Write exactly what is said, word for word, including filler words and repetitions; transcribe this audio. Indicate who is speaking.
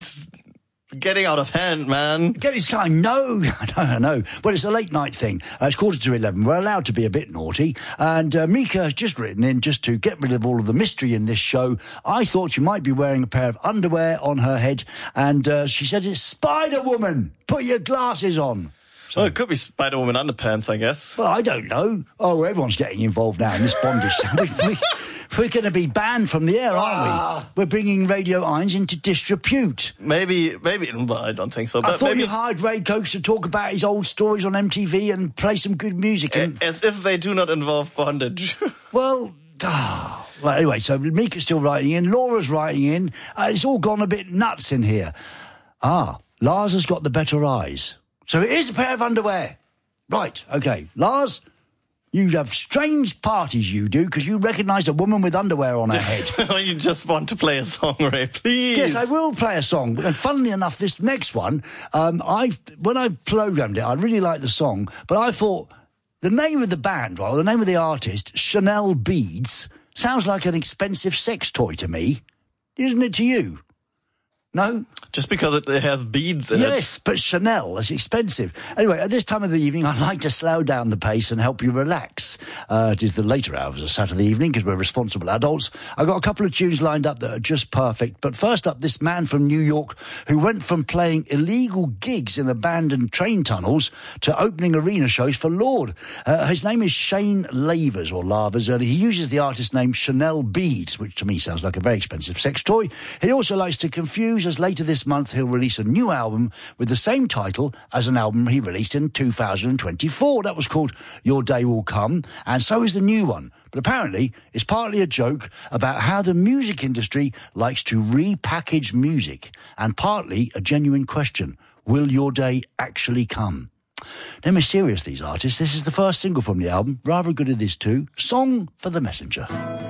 Speaker 1: it's getting out of hand, man.
Speaker 2: Getting signed? No, no, no. Well, it's a late night thing. Uh, it's quarter to eleven. We're allowed to be a bit naughty. And uh, Mika has just written in, just to get rid of all of the mystery in this show, I thought she might be wearing a pair of underwear on her head. And uh, she says it's Spider-Woman. Put your glasses on. So,
Speaker 1: well, it could be Spider-Woman underpants, I guess.
Speaker 2: Well, I don't know. Oh, everyone's getting involved now in this bondage. we, we, we're going to be banned from the air, aren't
Speaker 1: ah.
Speaker 2: we? We're bringing Radio Irons into disrepute.
Speaker 1: Maybe, maybe, but I don't think so.
Speaker 2: I
Speaker 1: But
Speaker 2: thought
Speaker 1: maybe,
Speaker 2: you hired Ray Coates to talk about his old stories on M T V and play some good music. And,
Speaker 1: as if they do not involve bondage.
Speaker 2: well... Oh. Well, anyway, so Mika's still writing in. Laura's writing in. Uh, it's all gone a bit nuts in here. Ah, Lars has got the better eyes. So it is a pair of underwear. Right, OK. Lars, you have strange parties, you do, because you recognise a woman with underwear on her head.
Speaker 1: You just want to play a song, Ray, please.
Speaker 2: Yes, I will play a song. And funnily enough, this next one, um, I when I programmed it, I really liked the song, but I thought the name of the band, well, the name of the artist, Chanel Beads, sounds like an expensive sex toy to me. Isn't it to you? No?
Speaker 1: Just because it has beads in
Speaker 2: yes,
Speaker 1: it.
Speaker 2: Yes, but Chanel is expensive. Anyway, at this time of the evening, I'd like to slow down the pace and help you relax. Uh, it is the later hours of Saturday evening because we're responsible adults. I've got a couple of tunes lined up that are just perfect. But first up, this man from New York who went from playing illegal gigs in abandoned train tunnels to opening arena shows for Lord. Uh, his name is Shane Lavers, or Lavers, and he uses the artist name Chanel Beads, which to me sounds like a very expensive sex toy. He also likes to confuse, as later this month he'll release a new album with the same title as an album he released in two thousand twenty-four. That was called Your Day Will Come, and so is the new one. But apparently it's partly a joke about how the music industry likes to repackage music, and partly a genuine question. Will your day actually come? They're mysterious, these artists. This is the first single from the album. Rather good it is too. Song for the Messenger.